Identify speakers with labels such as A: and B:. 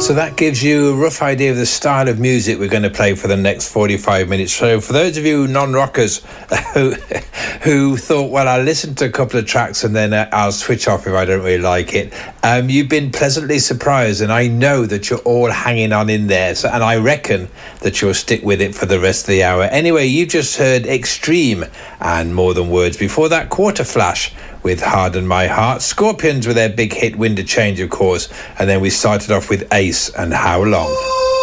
A: So that gives you a rough idea of the style of music we're going to play for the next 45 minutes. So for those of you non-rockers who thought, well, I'll listen to a couple of tracks and then I'll switch off if I don't really like it, you've been pleasantly surprised, and I know that you're all hanging on in there, and I reckon that you'll stick with it for the rest of the hour. Anyway, you just heard Extreme and More Than Words. Before that, Quarter Flash with Harden My Heart, Scorpions with their big hit Wind of Change, of course, and then we started off with Ace and How Long.